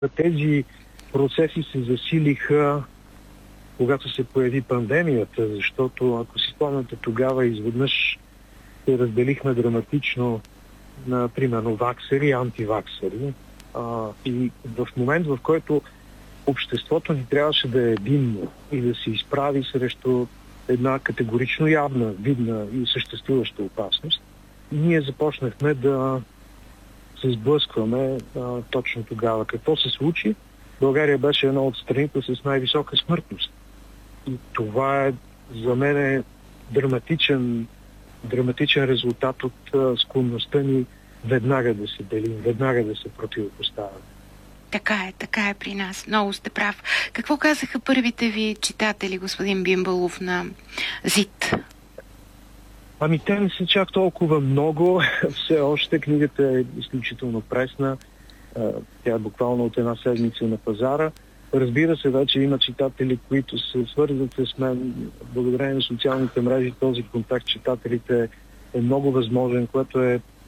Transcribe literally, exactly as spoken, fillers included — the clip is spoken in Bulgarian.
Тези процеси се засилиха, когато се появи пандемията, защото, ако си спомняте, тогава изведнъж се разделихме драматично на, примерно, ваксери и антиваксери. А, и в момент, в който обществото ни трябваше да е единно и да се изправи срещу една категорично явна, видна и съществуваща опасност, ние започнахме да се сблъскваме а, точно тогава. Какво се случи? България беше една от страните с най-висока смъртност. И това е за мен е драматичен, драматичен резултат от а, склонността ни веднага да се делим, веднага да се противопоставяме. Така е, така е при нас. Много сте прав. Какво казаха първите ви читатели, господин Бимбалов, на ЗИД? Ами те не са чак толкова много. Все още книгата е изключително пресна. Тя е буквално от една седмица на пазара. Разбира се, вече има читатели, които се свързват с мен. Благодарение на социалните мрежи този контакт с читателите е много възможен, което е